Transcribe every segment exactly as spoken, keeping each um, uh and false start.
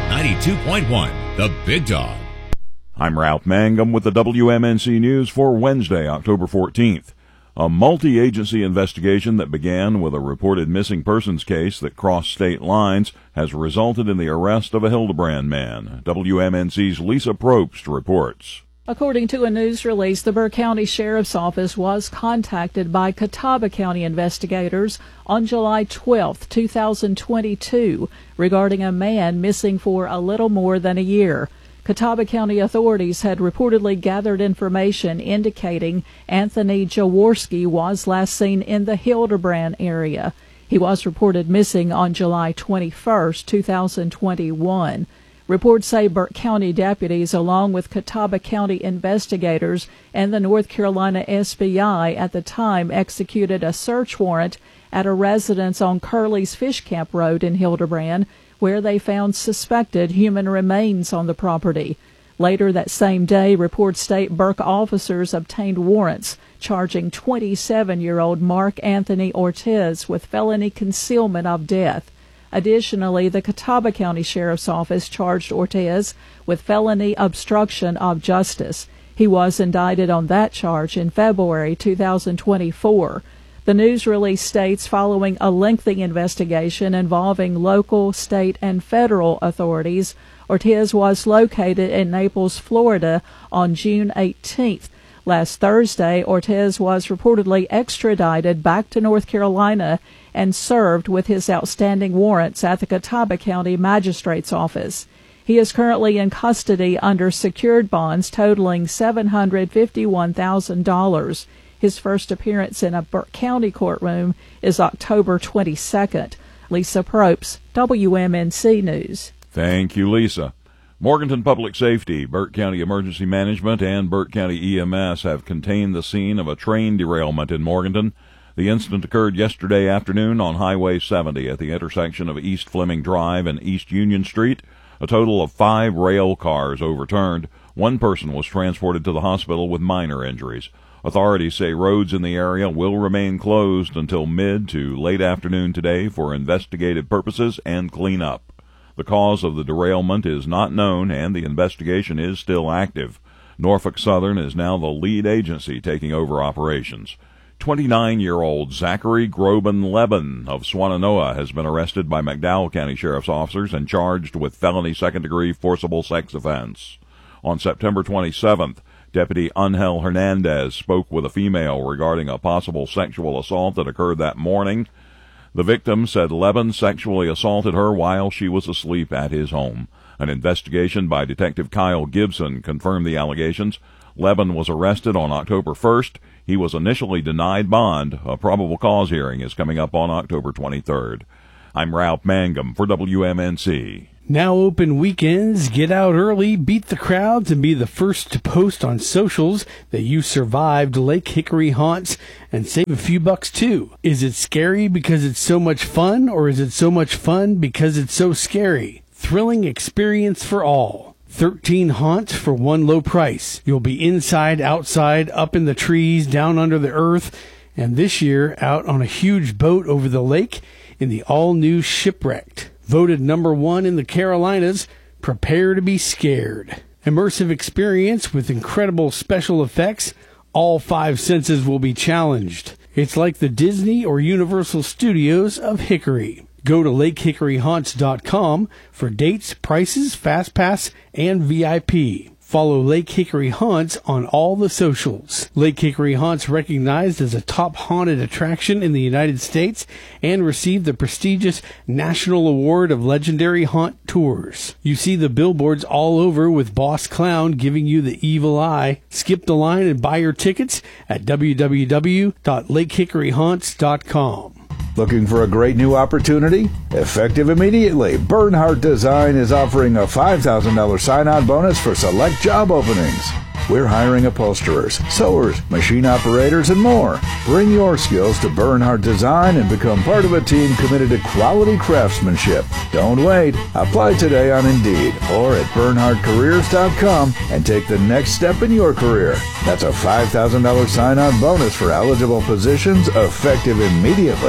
ninety-two point one, The Big Dog. I'm Ralph Mangum with the W M N C News for Wednesday, October fourteenth. A multi-agency investigation that began with a reported missing persons case that crossed state lines has resulted in the arrest of a Hildebrand man. W M N C's Lisa Probst reports. According to a news release, the Burke County Sheriff's Office was contacted by Catawba County investigators on July twelfth, two thousand twenty-two, regarding a man missing for a little more than a year. Catawba County authorities had reportedly gathered information indicating Anthony Jaworski was last seen in the Hildebrand area. He was reported missing on July twenty-first, two thousand twenty-one. Reports say Burke County deputies, along with Catawba County investigators and the North Carolina S B I, at the time executed a search warrant at a residence on Curley's Fish Camp Road in Hildebrand, where they found suspected human remains on the property. Later that same day, reports state Burke officers obtained warrants charging twenty-seven-year-old Mark Anthony Ortiz with felony concealment of death. Additionally, the Catawba County Sheriff's Office charged Ortiz with felony obstruction of justice. He was indicted on that charge in February two thousand twenty-four. The news release states, following a lengthy investigation involving local, state, and federal authorities, Ortiz was located in Naples, Florida on June eighteenth. Last Thursday, Ortiz was reportedly extradited back to North Carolina and served with his outstanding warrants at the Catawba County Magistrate's Office. He is currently in custody under secured bonds totaling seven hundred fifty-one thousand dollars. His first appearance in a Burke County courtroom is October twenty-second. Lisa Probst, W M N C News. Thank you, Lisa. Morganton Public Safety, Burke County Emergency Management, and Burke County E M S have contained the scene of a train derailment in Morganton. The incident occurred yesterday afternoon on Highway seventy at the intersection of East Fleming Drive and East Union Street. A total of five rail cars overturned. One person was transported to the hospital with minor injuries. Authorities say roads in the area will remain closed until mid to late afternoon today for investigative purposes and cleanup. The cause of the derailment is not known, and the investigation is still active. Norfolk Southern is now the lead agency taking over operations. twenty-nine-year-old Zachary Groban Leben of Swannanoa has been arrested by McDowell County Sheriff's officers and charged with felony second-degree forcible sex offense. On September twenty-seventh, Deputy Angel Hernandez spoke with a female regarding a possible sexual assault that occurred that morning. The victim said Leben sexually assaulted her while she was asleep at his home. An investigation by Detective Kyle Gibson confirmed the allegations. Leben was arrested on October first. He was initially denied bond. A probable cause hearing is coming up on October twenty-third. I'm Ralph Mangum for W M N C. Now open weekends, get out early, beat the crowds, and be the first to post on socials that you survived Lake Hickory haunts and save a few bucks too. Is it scary because it's so much fun, or is it so much fun because it's so scary? Thrilling experience for all. thirteen haunts for one low price. You'll be inside, outside, up in the trees, down under the earth, and this year out on a huge boat over the lake in the all-new Shipwrecked. Voted number one in the Carolinas, prepare to be scared. Immersive experience with incredible special effects. All five senses will be challenged. It's like the Disney or Universal Studios of Hickory. Go to lake hickory haunts dot com for dates, prices, fast pass, and V I P. Follow Lake Hickory Haunts on all the socials. Lake Hickory Haunts recognized as a top haunted attraction in the United States and received the prestigious National Award of Legendary Haunt Tours. You see the billboards all over with Boss Clown giving you the evil eye. Skip the line and buy your tickets at w w w dot lake hickory haunts dot com. Looking for a great new opportunity? Effective immediately. Bernhardt Design is offering a five thousand dollars sign-on bonus for select job openings. We're hiring upholsterers, sewers, machine operators, and more. Bring your skills to Bernhardt Design and become part of a team committed to quality craftsmanship. Don't wait. Apply today on Indeed or at bernhardt careers dot com and take the next step in your career. That's a five thousand dollars sign-on bonus for eligible positions, effective immediately.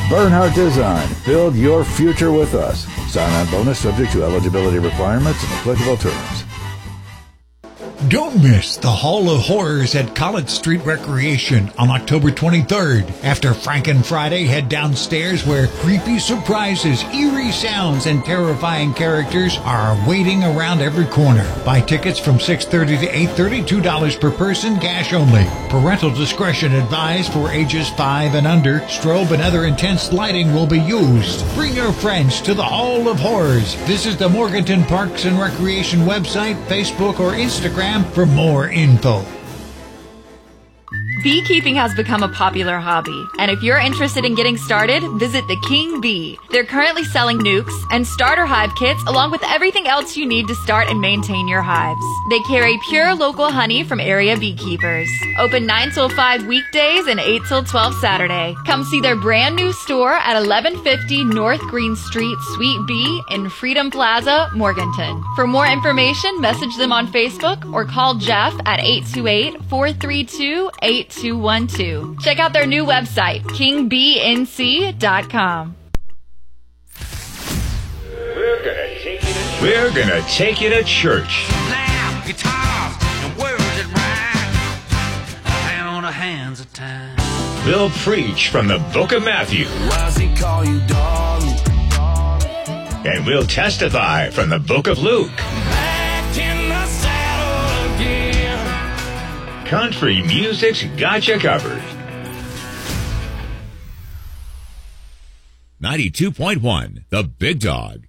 Bernhardt Design. Build your future with us. Sign-on bonus subject to eligibility requirements and applicable terms. Don't miss the Hall of Horrors at College Street Recreation on October twenty-third. After Franken Friday, head downstairs where creepy surprises, eerie sounds, and terrifying characters are waiting around every corner. Buy tickets from six thirty to eight thirty, two dollars per person, cash only. Parental discretion advised for ages five and under. Strobe and other intense lighting will be used. Bring your friends to the Hall of Horrors. Visit the Morganton Parks and Recreation website, Facebook, or Instagram for more info. Beekeeping has become a popular hobby, and if you're interested in getting started, visit the King Bee. They're currently selling nukes and starter hive kits along with everything else you need to start and maintain your hives. They carry pure local honey from area beekeepers. Open nine till five weekdays and eight till twelve Saturday. Come see their brand new store at eleven fifty North Green Street, Suite B in Freedom Plaza, Morganton. For more information, message them on Facebook or call Jeff at eight two eight, four three two, eight two one two. Check out their new website, king b n c dot com. We're gonna take you to, We're gonna take you to church. Now, guitars and words that rhyme, down the hands of time. We'll preach from the book of Matthew. Why does he call you darling? And we'll testify from the book of Luke. Back in the saddle again. Country music's got you covered. ninety-two point one, The Big Dog.